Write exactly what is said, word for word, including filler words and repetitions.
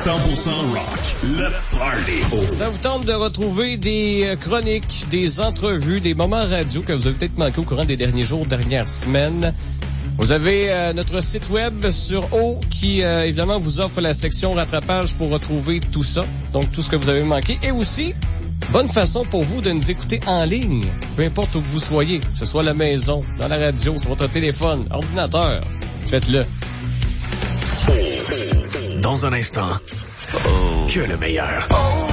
cent pour cent rock, le party. Ça vous tente de retrouver des chroniques, des entrevues, des moments radio que vous avez peut-être manqué au courant des derniers jours, dernières semaines. Vous avez euh, notre site web sur O qui, euh, évidemment, vous offre la section rattrapage pour retrouver tout ça. Donc, tout ce que vous avez manqué. Et aussi, bonne façon pour vous de nous écouter en ligne. Peu importe où que vous soyez, que ce soit à la maison, dans la radio, sur votre téléphone, ordinateur. Faites-le. Dans un instant, que le meilleur.